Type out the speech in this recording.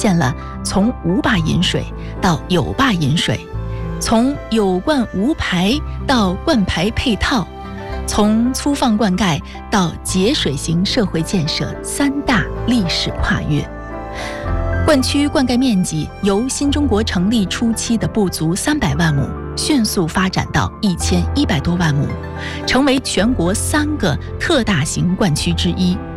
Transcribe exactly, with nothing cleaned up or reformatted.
现了从无坝引水到有坝引水，从有灌无排到灌排配套，从粗放灌溉到节水型社会建设三大历史跨越。灌区灌溉面积由新中国成立初期的不足三百万亩，迅速发展到一千一百多万亩，成为全国三个特大型灌区之一。